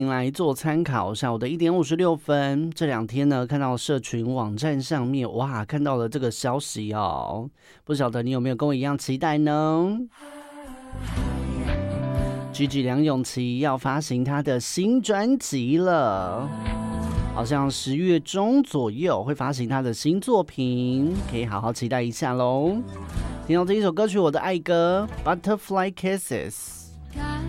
来做参考。下午的1:56，这2天呢，看到社群网站上面，哇，看到了这个消息哦，不晓得你有没有跟我一样期待呢？Gigi 梁咏琪要发行他的新专辑了，好像10月中左右会发行他的新作品，可以好好期待一下喽。听到这一首歌曲，我的爱歌《Butterfly Kisses》。